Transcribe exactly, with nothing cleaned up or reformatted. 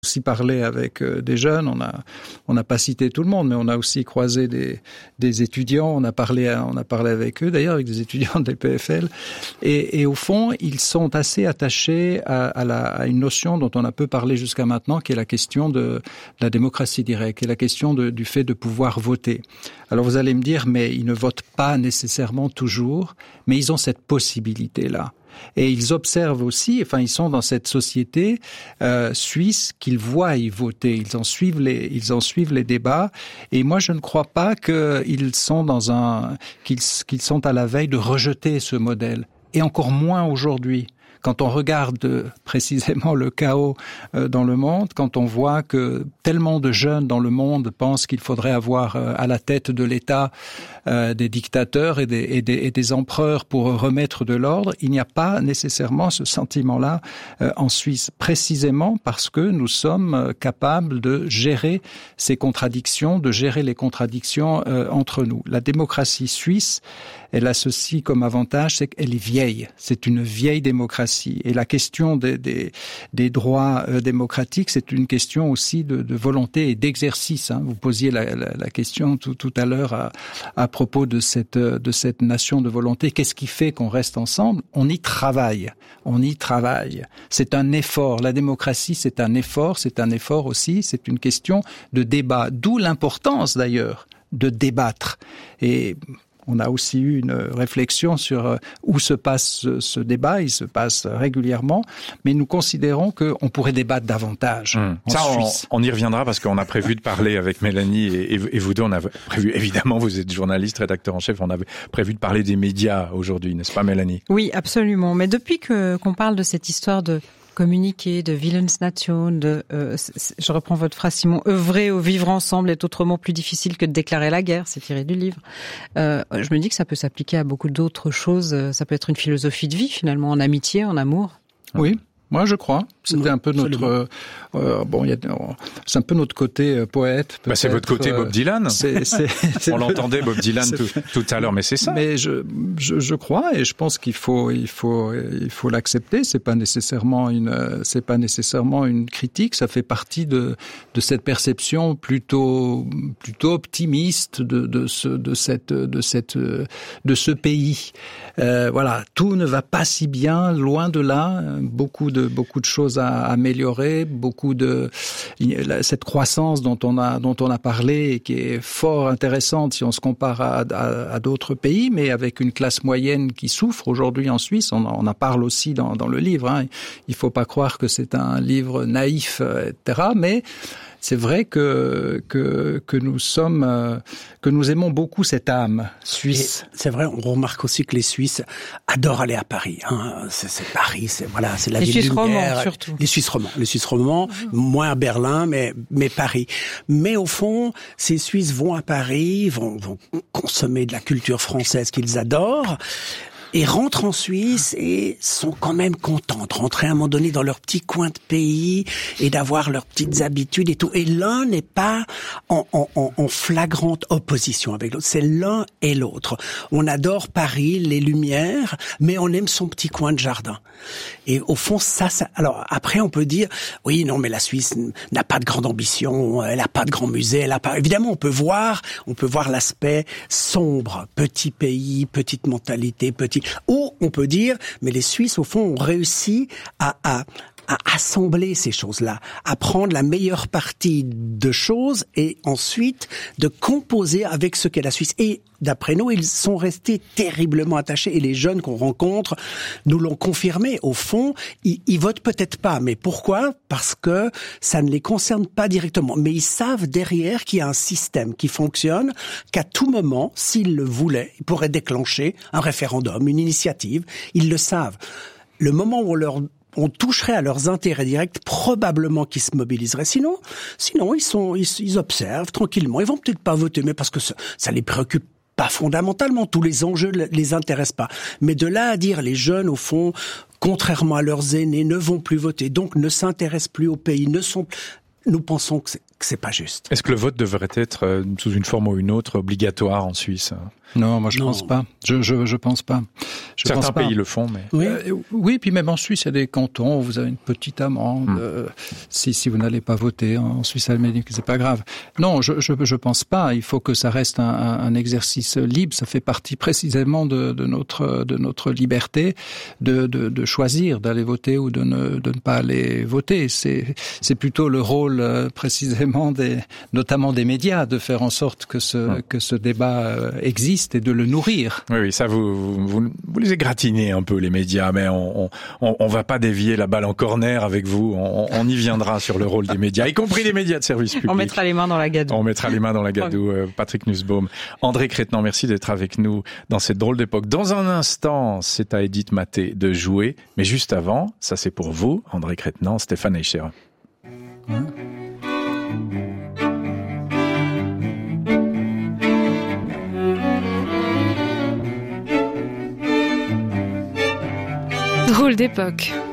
aussi parlé avec euh, des jeunes, on a on n'a pas cité tout le monde, mais on a aussi croisé des des étudiants, on a parlé à, on a parlé avec eux d'ailleurs, avec des étudiants des P F L, et, et au fond ils sont assez attachés à, à, la, à une notion dont on a peu parlé jusqu'à maintenant, qui est la question de, de la démocratie directe, qui est la question de, du fait de pouvoir voter. Alors vous allez me dire, mais ils ne votent pas nécessairement toujours, mais ils ont cette possibilité-là. Et ils observent aussi, enfin ils sont dans cette société euh, suisse qu'ils voient y voter, ils en suivent les, ils en suivent les débats. Et moi je ne crois pas qu'ils sont dans un, qu'ils, qu'ils sont à la veille de rejeter ce modèle. Et encore moins aujourd'hui. Quand on regarde précisément le chaos dans le monde, quand on voit que tellement de jeunes dans le monde pensent qu'il faudrait avoir à la tête de l'État euh, des dictateurs et des, et, des, et des empereurs pour remettre de l'ordre, il n'y a pas nécessairement ce sentiment-là euh, en Suisse, précisément parce que nous sommes capables de gérer ces contradictions, de gérer les contradictions euh, entre nous. La démocratie suisse, elle a ceci comme avantage, c'est qu'elle est vieille. C'est une vieille démocratie. Et la question des, des, des droits euh, démocratiques, c'est une question aussi de, de volonté et d'exercice. Hein. Vous posiez la, la, la question tout, tout à l'heure à, à propos de cette, de cette nation de volonté. Qu'est-ce qui fait qu'on reste ensemble ? On y travaille. On y travaille. C'est un effort. La démocratie, c'est un effort. C'est un effort aussi. C'est une question de débat. D'où l'importance, d'ailleurs, de débattre. Et on a aussi eu une réflexion sur où se passe ce, ce débat. Il se passe régulièrement, mais nous considérons qu'on pourrait débattre davantage mmh. en Ça, Suisse. On, on y reviendra parce qu'on a prévu de parler avec Mélanie et, et, et vous deux. On a prévu, évidemment, vous êtes journaliste, rédacteur en chef. On avait prévu de parler des médias aujourd'hui, n'est-ce pas, Mélanie ? Oui, absolument. Mais depuis que qu'on parle de cette histoire de communiquer, de Willensnation, de, euh, je reprends votre phrase, Simon, œuvrer au vivre ensemble est autrement plus difficile que de déclarer la guerre, c'est tiré du livre. Euh, je me dis que ça peut s'appliquer à beaucoup d'autres choses. Ça peut être une philosophie de vie, finalement, en amitié, en amour. Oui. Moi, je crois. C'était un peu notre euh, euh, bon, il y a, c'est un peu notre côté euh, poète. Bah, c'est votre côté Bob Dylan. C'est, c'est, c'est On l'entendait Bob Dylan tout, tout à l'heure, mais c'est ça. Mais je, je, je crois et je pense qu'il faut, il faut, il faut l'accepter. C'est pas nécessairement une, c'est pas nécessairement une critique. Ça fait partie de de cette perception plutôt plutôt optimiste de de ce de cette de cette de ce pays. Euh, voilà, tout ne va pas si bien, loin de là. Beaucoup de beaucoup de choses à améliorer, beaucoup de cette croissance dont on a dont on a parlé et qui est fort intéressante si on se compare à, à, à d'autres pays, mais avec une classe moyenne qui souffre aujourd'hui en Suisse. On, on en parle aussi dans, dans le livre. Hein. Il faut pas croire que c'est un livre naïf, et cetera. Mais c'est vrai que que que nous sommes euh, que nous aimons beaucoup cette âme suisse. Et c'est vrai, on remarque aussi que les Suisses adorent aller à Paris. Hein. C'est, c'est Paris, c'est voilà, c'est la les ville Suisses lumière. Romans, surtout. Les Suisses romans, les Suisses romans, mmh. moins à Berlin, mais mais Paris. Mais au fond, ces Suisses vont à Paris, vont vont consommer de la culture française qu'ils adorent. Et rentrent en Suisse et sont quand même contents de rentrer à un moment donné dans leur petit coin de pays et d'avoir leurs petites habitudes et tout. Et l'un n'est pas en, en, en flagrante opposition avec l'autre. C'est l'un et l'autre. On adore Paris, les lumières, mais on aime son petit coin de jardin. Et au fond, ça, ça... Alors après, on peut dire, oui, non, mais la Suisse n'a pas de grande ambition, elle n'a pas de grand musée, elle a pas... Évidemment, on peut voir, on peut voir l'aspect sombre, petit pays, petite mentalité, petit... Ou on peut dire, mais les Suisses, au fond, ont réussi à, à, à assembler ces choses-là, à prendre la meilleure partie de choses et ensuite de composer avec ce qu'est la Suisse. Et d'après nous, ils sont restés terriblement attachés et les jeunes qu'on rencontre nous l'ont confirmé. Au fond, ils, ils votent peut-être pas, mais pourquoi ? Parce que ça ne les concerne pas directement. Mais ils savent derrière qu'il y a un système qui fonctionne, qu'à tout moment, s'ils le voulaient, ils pourraient déclencher un référendum, une initiative. Ils le savent. Le moment où on leur on toucherait à leurs intérêts directs, probablement qu'ils se mobiliseraient. Sinon, sinon ils sont, ils, ils observent tranquillement. Ils vont peut-être pas voter, mais parce que ça, ça les préoccupe pas fondamentalement. Tous les enjeux ne les intéressent pas. Mais de là à dire les jeunes, au fond, contrairement à leurs aînés, ne vont plus voter, donc ne s'intéressent plus au pays, ne sont. Nous pensons que c'est que c'est pas juste. Est-ce que le vote devrait être, euh, sous une forme ou une autre, obligatoire en Suisse? Non, moi je Non. pense pas. Je je je pense pas. Je Certains pense pas. pays le font, mais Oui. Euh, oui, puis même en Suisse, il y a des cantons où vous avez une petite amende Hum. euh, si si vous n'allez pas voter en Suisse alémanique, c'est pas grave. Non, je je je pense pas. Il faut que ça reste un, un, un exercice libre. Ça fait partie précisément de, de notre de notre liberté de de, de choisir d'aller voter ou de ne de ne pas aller voter. C'est c'est plutôt le rôle euh, précisément des notamment des médias de faire en sorte que ce Hum. que ce débat euh, existe et de le nourrir. oui, oui, ça vous, vous, vous les égratignez un peu les médias, mais on, on, on va pas dévier la balle en corner avec vous. On, on y viendra sur le rôle des médias, y compris les médias de service public. On mettra les mains dans la gadoue. On mettra les mains dans la gadoue. Euh, Patrick Nussbaum, André Crétenant, merci d'être avec nous dans cette drôle d'époque. Dans un instant, c'est à Edith Maté de jouer, mais juste avant, ça c'est pour vous, André Crétenant, Stéphane Eicher. Hein? Drôle d'époque.